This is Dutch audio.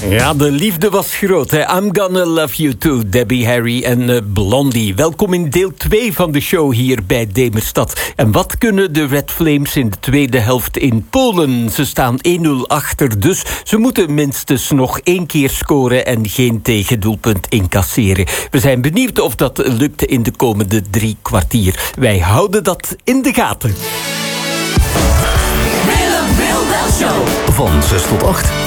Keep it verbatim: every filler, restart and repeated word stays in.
Ja, de liefde was groot, hè? I'm Gonna Love You Too, Debbie Harry en uh, Blondie. Welkom in deel twee van de show hier bij Demerstad. En wat kunnen de Red Flames in de tweede helft in Polen? Ze staan één nul achter, dus ze moeten minstens nog één keer scoren en geen tegendoelpunt incasseren. We zijn benieuwd of dat lukt in de komende drie kwartier. Wij houden dat in de gaten. Willem Wilda Show. Van zes tot acht.